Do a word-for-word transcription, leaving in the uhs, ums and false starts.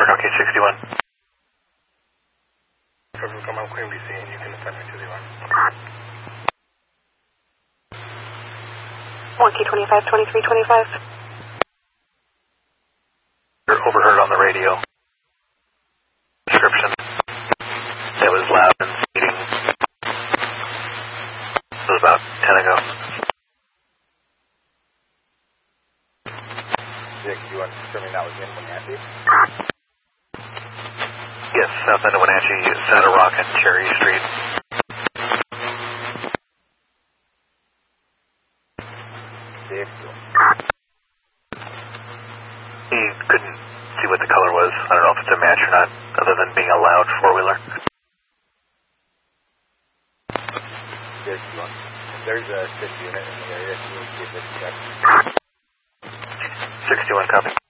Rocky sixty-one. Cover from Mount Queen B C, and you can send me to the line. Monkey twenty-five, twenty-three, twenty-five. You're overheard on the radio. Description. It was loud and speeding. It was about ten ago. Dick, do you want to confirm that was in Wenatchee? Yes, south end of Wenatchee, Center Rock and Cherry Street. Dick. He couldn't see what the color was. I don't know if it's a match or not, other than being a loud four-wheeler. Dick, you want, if there's a six unit in the area, can you see if it's checked? sixty-one, copy.